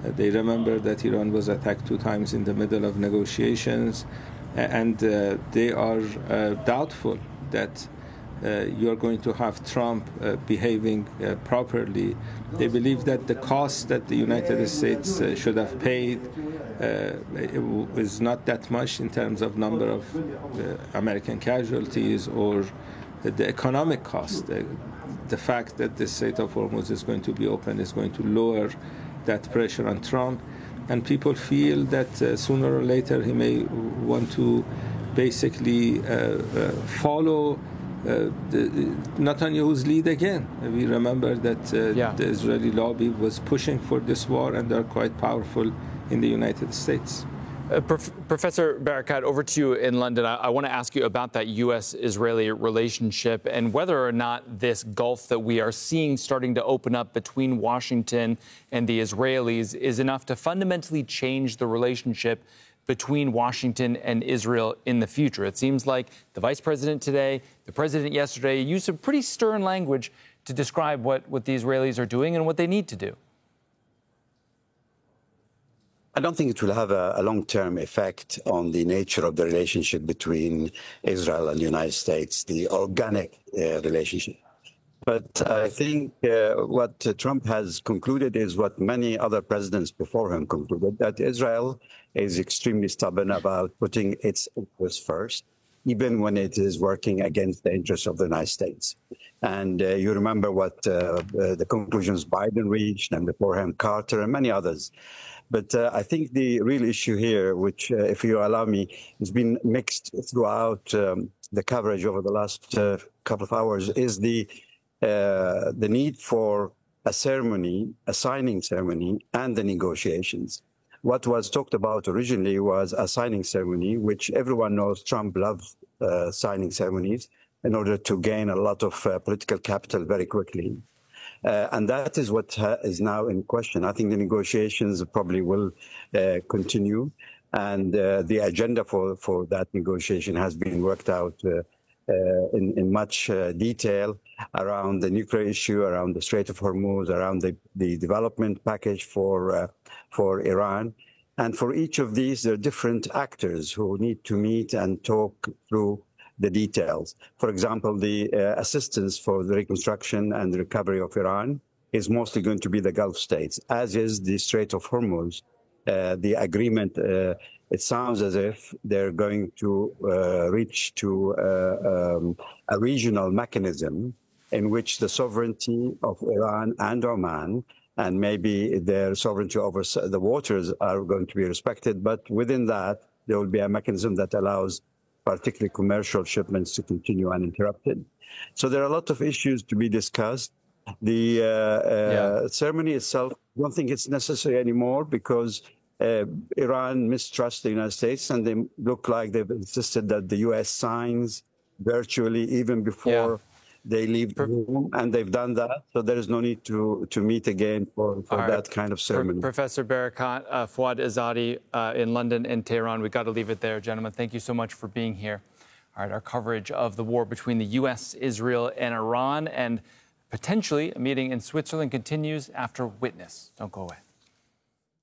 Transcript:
They remember that Iran was attacked 2 times in the middle of negotiations, and they are doubtful that you're going to have Trump behaving properly. They believe that the cost that the United States should have paid is not that much in terms of number of American casualties or the economic cost. The fact that the Strait of Hormuz is going to be open is going to lower that pressure on Trump. And people feel that sooner or later he may want to basically follow Netanyahu's lead again. We remember that the Israeli lobby was pushing for this war, and they're quite powerful in the United States. Professor Barakat, over to you in London. I want to ask you about that U.S.-Israeli relationship and whether or not this gulf that we are seeing starting to open up between Washington and the Israelis is enough to fundamentally change the relationship between Washington and Israel in the future. It seems like the vice president today, the president yesterday, used some pretty stern language to describe what the Israelis are doing and what they need to do. I don't think it will have a long-term effect on the nature of the relationship between Israel and the United States, the organic relationship. But I think what Trump has concluded is what many other presidents before him concluded, that Israel is extremely stubborn about putting its interests first, even when it is working against the interests of the United States. And you remember what the conclusions Biden reached, and before him Carter and many others. But I think the real issue here, which, if you allow me, has been mixed throughout the coverage over the last couple of hours, is the need for a ceremony, a signing ceremony, and the negotiations. What was talked about originally was a signing ceremony, which everyone knows Trump loves signing ceremonies in order to gain a lot of political capital very quickly. And that is what is now in question. I think the negotiations probably will continue, and the agenda for that negotiation has been worked out in much detail around the nuclear issue, around the Strait of Hormuz, around the development package for Iran. And for each of these, there are different actors who need to meet and talk through the details. For example, the assistance for the reconstruction and the recovery of Iran is mostly going to be the Gulf states, as is the Strait of Hormuz. The agreement, it sounds as if they're going to reach to a regional mechanism in which the sovereignty of Iran and Oman and maybe their sovereignty over the waters are going to be respected. But within that, there will be a mechanism that allows particularly commercial shipments to continue uninterrupted. So there are a lot of issues to be discussed. The ceremony itself, I don't think it's necessary anymore because Iran mistrusts the United States, and they look like they've insisted that the U.S. signs virtually even before they leave the room, and they've done that. So there is no need to meet again for that kind of ceremony. Professor Barakat, Fouad Azadi in London and Tehran. We've got to leave it there, gentlemen. Thank you so much for being here. All right, our coverage of the war between the U.S., Israel, and Iran, and potentially a meeting in Switzerland continues after Witness. Don't go away.